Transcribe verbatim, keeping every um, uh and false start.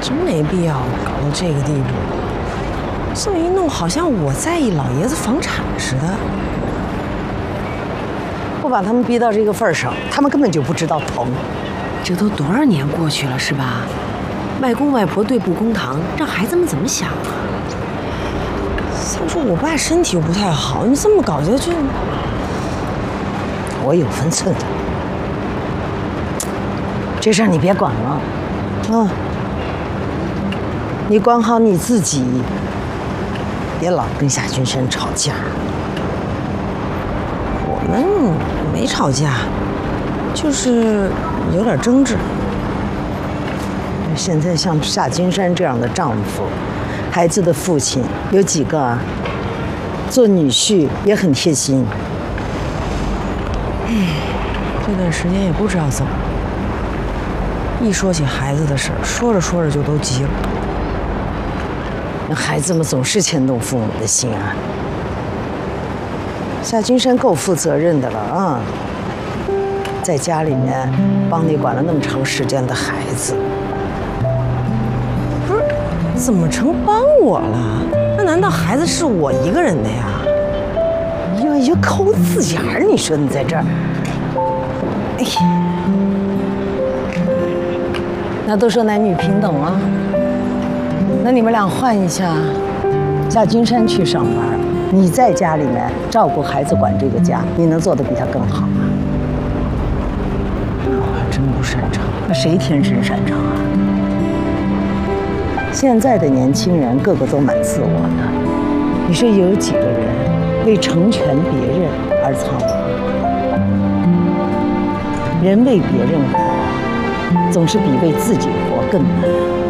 真没必要搞到这个地步。这么一弄，好像我在意老爷子房产似的。 我把他们逼到这个份儿上，他们根本就不知道疼。 这都多少年过去了，是吧？外公外婆对簿公堂，让孩子们怎么想啊？再说我爸身体又不太好，你这么搞下去， 我有分寸的。这事儿你别管了，啊，你管好你自己，别老跟夏君山吵架。 我们没吵架，就是有点争执。 现在像夏金山这样的丈夫，孩子的父亲有几个啊？做女婿也很贴心。 嗯，这段时间也不知道怎么了，一说起孩子的事儿，说着说着就都急了。 那孩子们总是牵动父母的心啊。夏金山够负责任的了啊，在家里面帮你管了那么长时间的孩子。 不是，怎么成帮我了？那难道孩子是我一个人的呀？ 哟哟，抠字眼儿！你说你在这儿，哎呀，那都说男女平等啊。那你们俩换一下，夏君山去上班，你在家里面照顾孩子、管这个家，你能做得比他更好啊？ 我还真不擅长。 那谁天生擅长啊？现在的年轻人个个都蛮自我的，你说有几个人为成全别人而操劳？人为别人活，总是比为自己活更难。